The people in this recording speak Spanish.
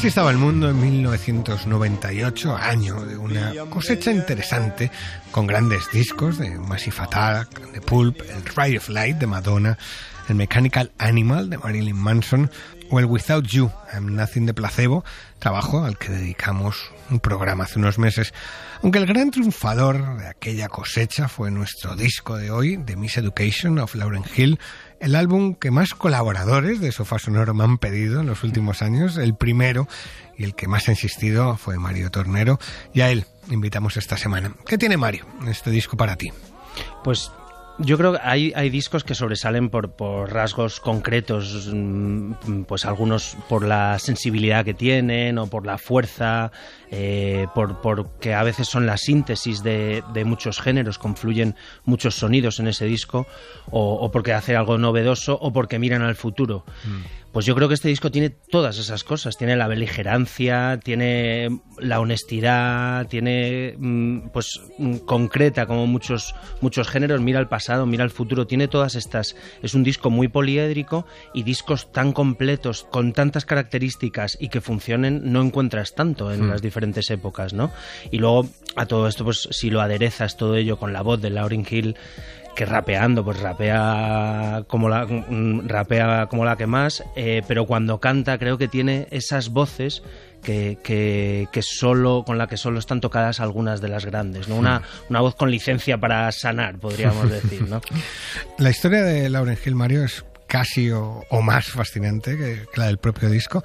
Así estaba el mundo en 1998, año de una cosecha interesante, con grandes discos de Massive Attack, de Pulp, el Ray of Light de Madonna, el Mechanical Animal de Marilyn Manson o el Without You, I'm Nothing de Placebo, trabajo al que dedicamos un programa hace unos meses. Aunque el gran triunfador de aquella cosecha fue nuestro disco de hoy, The Miseducation of Lauryn Hill, el álbum que más colaboradores de Sofá Sonoro me han pedido en los últimos años, el primero y el que más ha insistido fue Mario Tornero, y a él invitamos esta semana. ¿Qué tiene Mario en este disco para ti? Pues yo creo que hay discos que sobresalen por rasgos concretos, pues algunos por la sensibilidad que tienen o por la fuerza, porque a veces son la síntesis de muchos géneros, confluyen muchos sonidos en ese disco, o porque hace algo novedoso o porque miran al futuro. Pues yo creo que este disco tiene todas esas cosas, tiene la beligerancia, tiene la honestidad, tiene pues concreta como muchos géneros, mira al pasado, mira al futuro, tiene todas estas. Es un disco muy poliédrico, y discos tan completos, con tantas características y que funcionen, no encuentras tanto en las diferentes épocas, ¿no? Y luego a todo esto, pues si lo aderezas todo ello con la voz de Lauryn Hill, que rapeando, pues rapea como la que más, pero cuando canta creo que tiene esas voces que solo, con la que solo están tocadas algunas de las grandes, ¿no? Una voz con licencia para sanar, podríamos decir, ¿no? La historia de Lauryn Hill, Mario, es casi o más fascinante que la del propio disco.